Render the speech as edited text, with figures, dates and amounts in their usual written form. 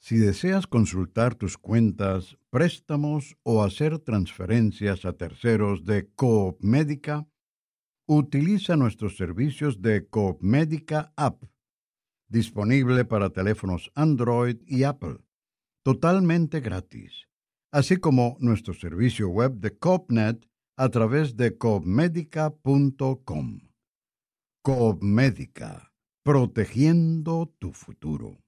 Si deseas consultar tus cuentas, préstamos o hacer transferencias a terceros de Coop Médica, utiliza nuestros servicios de Coop Médica App, disponible para teléfonos Android y Apple, totalmente gratis, así como nuestro servicio web de CoopNet a través de coopmedica.com. Coop Médica, protegiendo tu futuro.